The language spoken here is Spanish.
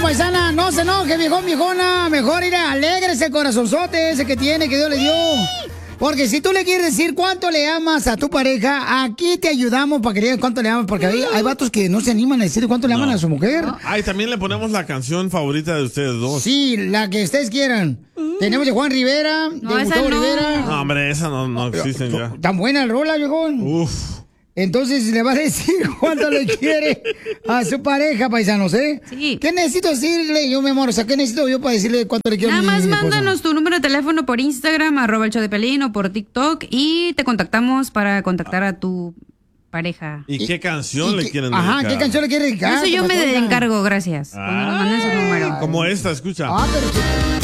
paisana, no se enoje, viejón, viejona. Mejor ir alégrese el corazonzote ese que tiene, que Dios le dio. Porque si tú le quieres decir cuánto le amas a tu pareja, aquí te ayudamos para que le digas cuánto le amas. Porque hay vatos que no se animan a decir cuánto le aman a su mujer. Ay, también le ponemos la canción favorita de ustedes dos. Sí, la que ustedes quieran. Tenemos de Juan Rivera, de Gustavo Rivera. No, hombre, esa no existe ya. Tan buena el rola, viejón. Uf. Entonces le va a decir cuánto le quiere a su pareja, paisanos, ¿eh? Sí. ¿Qué necesito decirle yo, mi amor? O sea, ¿qué necesito yo para decirle cuánto le quiero a mi Nada más esposa? mándanos tu número de teléfono por Instagram, @el show de Pelín, o por TikTok, y te contactamos para contactar a tu pareja. ¿Y qué canción le quieren dedicar? Ajá, ¿qué canción le quiere dedicar? Eso yo me encargo, gracias. Cuando nos manden su número. Como esta, escucha. Ah, pero